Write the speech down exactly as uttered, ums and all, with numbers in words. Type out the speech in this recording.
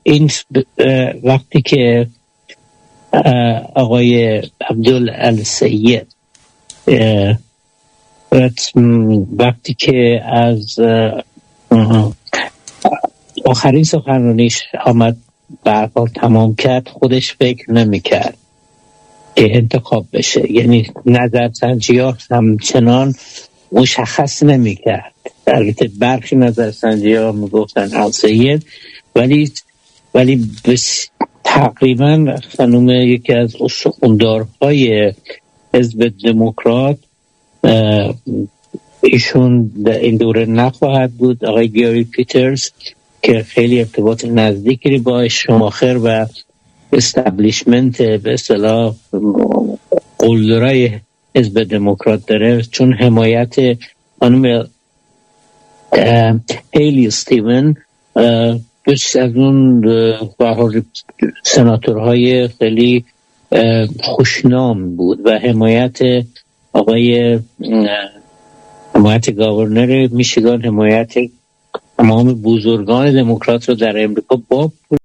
این وقتی که آقای عبدالسید وقتی که از آخرین سخنرانیش آمد برحال تمام کرد، خودش فکر نمی‌کرد که انتخاب بشه، یعنی نظرسنجی ها همچنان مشخص نمی‌کرد. البته برخی نظرسنجی ها میگفتن السید، ولی ولی بس تقریبا خانم یکی از استخوندارهای حزب دموکرات ایشون در این دوره نخواهد بود، آقای گری پیترز که خیلی ارتباط نزدیکی با شماخر و استابلیشمنت به اصطلاح قلدرای حزب دموکرات داره، چون حمایت خانم هیلی استیون دوست از اون سناتورهای خیلی خوشنام بود و حمایت آقای حمایت گاورنر میشیگان، حمایت تمام بزرگان دموکرات رو در امریکا با